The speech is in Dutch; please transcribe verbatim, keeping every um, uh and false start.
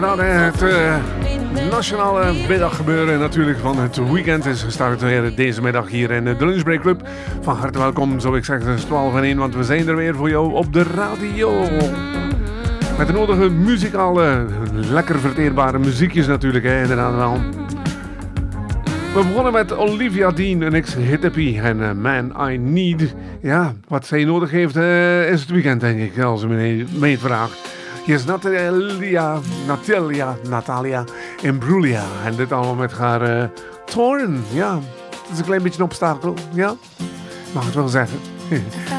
Nou, het uh, nationale middaggebeuren natuurlijk van het weekend is gestart weer deze middag hier in de Lunchbreak Club. Van harte welkom, zou ik zeggen, het is twaalf en één, want we zijn er weer voor jou op de radio. Met de nodige muzikale, lekker verteerbare muziekjes natuurlijk, hè, inderdaad wel. We begonnen met Olivia Dean, een ex-hippie en uh, Man I Need. Ja, wat zij nodig heeft uh, is het weekend, denk ik, als u me mee vraagt. Hier is Natalia, Natalia, Natalia Imbruglia. En dit allemaal met haar uh, Torn. Ja, het is een klein beetje een obstakel. Ja, mag het wel zeggen.